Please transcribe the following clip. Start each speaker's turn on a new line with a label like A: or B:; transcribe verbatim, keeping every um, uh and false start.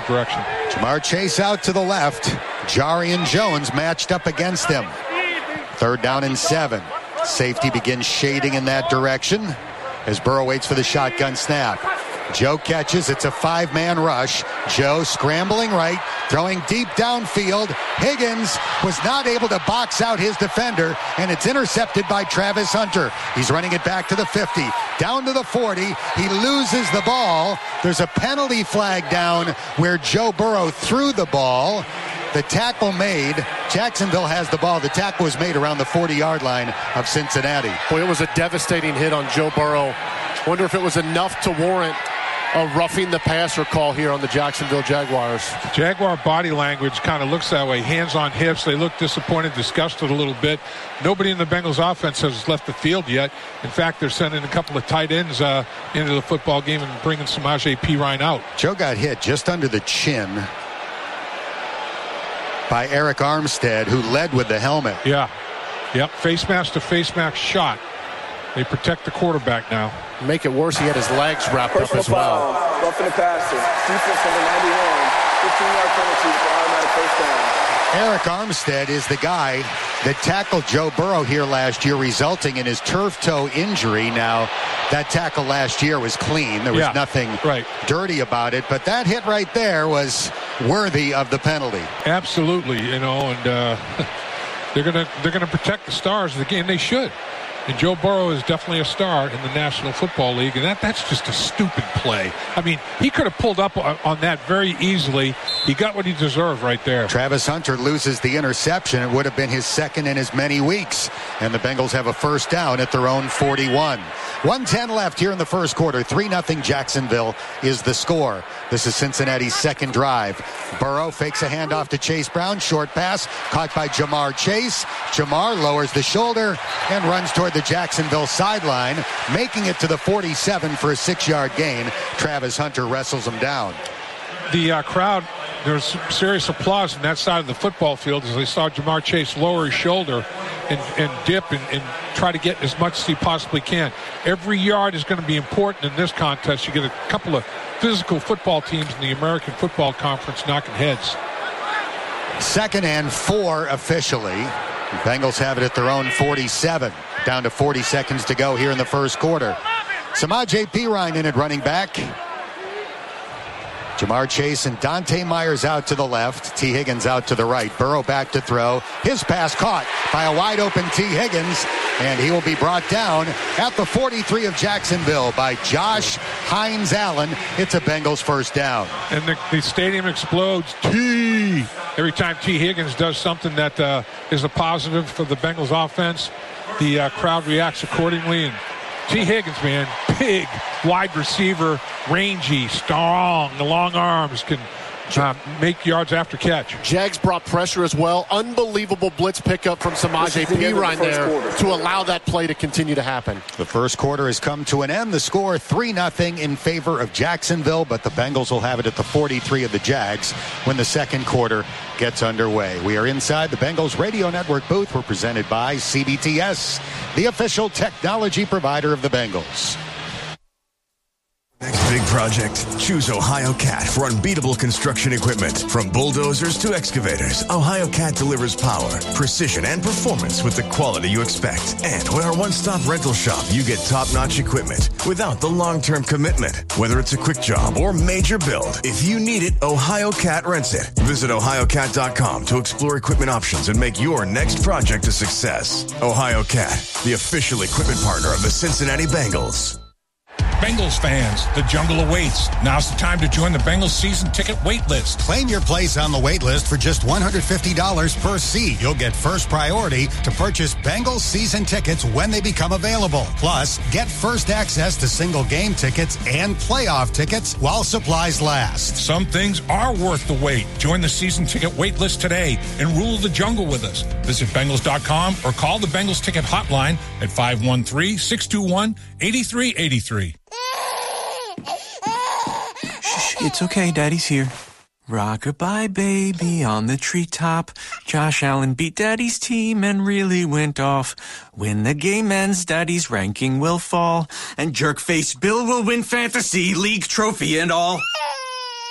A: opposite direction.
B: Jamar Chase out to the left. Jarian Jones matched up against him. Third down and seven. Safety begins shading in that direction as Burrow waits for the shotgun snap. Joe catches. It's a five-man rush. Joe scrambling right, throwing deep downfield. Higgins was not able to box out his defender, and it's intercepted by Travis Hunter. He's running it back to the fifty, down to the forty. He loses the ball. There's a penalty flag down where Joe Burrow threw the ball. The tackle made. Jacksonville has the ball. The tackle was made around the forty-yard line of Cincinnati.
C: Boy, it was a devastating hit on Joe Burrow. Wonder if it was enough to warrant a roughing the passer call here on the Jacksonville Jaguars.
A: Jaguar body language kind of looks that way. Hands on hips. They look disappointed, disgusted a little bit. Nobody in the Bengals offense has left the field yet. In fact, they're sending a couple of tight ends uh, into the football game and bringing Samaje Perine out.
B: Joe got hit just under the chin by Eric Armstead, who led with the helmet.
A: Yeah. Yep. Face mask to face mask shot. They protect the quarterback now.
C: Make it worse, he had his legs wrapped
D: Personal
C: up as well.
D: Foul. Roughing the passer. Defense number ninety-one. fifteen-yard penalty for automatic first down.
B: Eric Armstead is the guy that tackled Joe Burrow here last year, resulting in his turf toe injury. Now, that tackle last year was clean. There was
A: yeah,
B: nothing
A: right.
B: dirty about it, but that hit right there was worthy of the penalty.
A: Absolutely, you know, and uh, they're gonna they're gonna protect the stars of the game. They should. And Joe Burrow is definitely a star in the National Football League, and that, that's just a stupid play. I mean, he could have pulled up on, on that very easily. He got what he deserved right there.
B: Travis Hunter loses the interception. It would have been his second in as many weeks. And the Bengals have a first down at their own forty-one. one ten left here in the first quarter. three nothing Jacksonville is the score. This is Cincinnati's second drive. Burrow fakes a handoff to Chase Brown. Short pass caught by Jamar Chase. Jamar lowers the shoulder and runs toward the Jacksonville sideline, making it to the forty-seven for a six-yard gain. Travis Hunter wrestles him down.
A: The uh, crowd, there's serious applause on that side of the football field as they saw Jamar Chase lower his shoulder and, and dip and, and try to get as much as he possibly can. Every yard is going to be important in this contest. You get a couple of physical football teams in the American Football Conference knocking heads.
B: Second and four officially. The Bengals have it at their own forty-seven. Down to forty seconds to go here in the first quarter. Samaje Perine in at running back. Jamar Chase and Dante Myers out to the left. T. Higgins out to the right. Burrow back to throw. His pass caught by a wide-open T. Higgins, and he will be brought down at the forty-three of Jacksonville by Josh Hines Allen. It's a Bengals first down.
A: And the, the stadium explodes. T. Every time T. Higgins does something that uh, is a positive for the Bengals offense, the uh, crowd reacts accordingly. And T. Higgins, man, big, wide receiver, rangy, strong, the long arms, can uh, make yards after catch.
C: Jags brought pressure as well. Unbelievable blitz pickup from Samaje Perine there quarter. to allow that play to continue to happen.
B: The first quarter has come to an end. The score three nothing in favor of Jacksonville, but the Bengals will have it at the forty-three of the Jags when the second quarter gets underway. We are inside the Bengals Radio Network booth. We're presented by C B T S, the official technology provider of the Bengals.
E: Next big project, choose Ohio Cat for unbeatable construction equipment. From bulldozers to excavators, Ohio Cat delivers power, precision, and performance with the quality you expect. And with our one-stop rental shop, you get top-notch equipment without the long-term commitment. Whether it's a quick job or major build, if you need it, Ohio Cat rents it. Visit ohio cat dot com to explore equipment options and make your next project a success. Ohio Cat, the official equipment partner of the Cincinnati Bengals.
F: Bengals fans, the jungle awaits. Now's the time to join the Bengals season ticket wait list.
G: Claim your place on the wait list for just one hundred fifty dollars per seat. You'll get first priority to purchase Bengals season tickets when they become available. Plus, get first access to single game tickets and playoff tickets while supplies last.
F: Some things are worth the wait. Join the season ticket wait list today and rule the jungle with us. Visit Bengals dot com or call the Bengals ticket hotline at five one three, six two one, eight three eight three.
H: Shh, it's okay, Daddy's here. Rock-a-bye, baby, on the treetop. Josh Allen beat Daddy's team and really went off. When the game ends, Daddy's ranking will fall. And jerk-face Bill will win Fantasy League trophy and all.